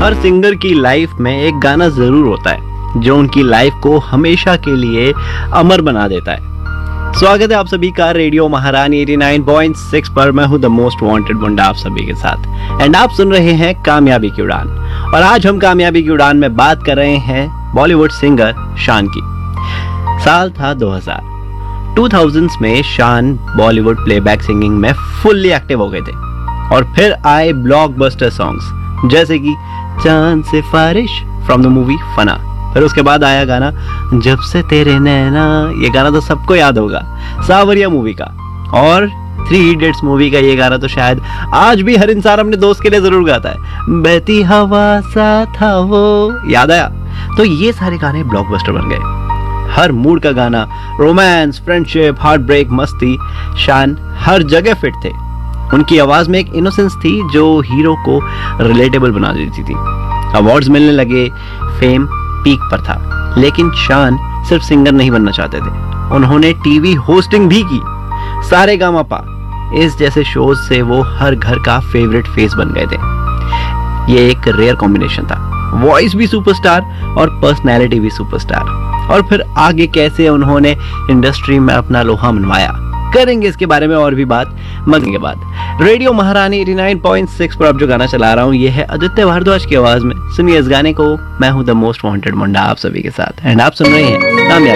हर singer की life में एक गाना जरूर होता है जो उनकी लाइफ को हमेशा के लिए अमर बना देता है। स्वागत है आप सभी का रेडियो महारानी 89.6 पर। मैं हूं द मोस्ट वांटेड मुंडा आप सभी के साथ एंड आप सुन रहे हैं कामयाबी की उड़ान। और आज हम कामयाबी की उड़ान में बात कर रहे हैं बॉलीवुड सिंगर शान की। साल था 2000s में शान बॉलीवुड प्लेबैक सिंगिंग में फुल्ली एक्टिव हो गए थे और फिर आए ब्लॉकबस्टर सॉन्ग्स जैसे कि चांद से फारिश फ्रॉम द मूवी फना। फिर उसके बाद आया गाना जब से तेरे नैना, ये गाना तो सबको याद होगा, सावरिया मूवी का। और 3 इडियट्स मूवी का ये गाना तो शायद आज भी हर इंसान अपने दोस्त के लिए जरूर गाता है, बहती हवा सा था वो, याद आया? तो ये सारे गाने ब्लॉकबस्टर बन गए। हर मूड का गाना, रोमांस, फ्रेंडशिप, हार्ट ब्रेक, मस्ती, शान हर जगह फिट थे। उनकी आवाज में एक इनोसेंस थी जो हीरो को रिलेटेबल बना देती थी। अवार्ड्स मिलने लगे, फेम पीक पर था, लेकिन शान सिर्फ सिंगर नहीं बनना चाहते थे, उन्होंने टीवी होस्टिंग भी की। सारेगामापा इस जैसे शोज से वो हर घर का फेवरेट फेस बन गए थे। ये एक रेयर कॉम्बिनेशन था, वॉइस भी सुपरस्टार और पर्सनैलिटी भी सुपरस्टार। और फिर आगे कैसे उन्होंने इंडस्ट्री में अपना लोहा मनवाया, करेंगे इसके बारे में और भी बात मगने के बाद। रेडियो महारानी 89.6 पर अब जो गाना चला रहा हूँ ये है आदित्य भारद्वाज की आवाज में। सुनिए इस गाने को। मैं हूं द मोस्ट वांटेड मुंडा आप सभी के साथ एंड आप सुन रहे हैं कामयाबी।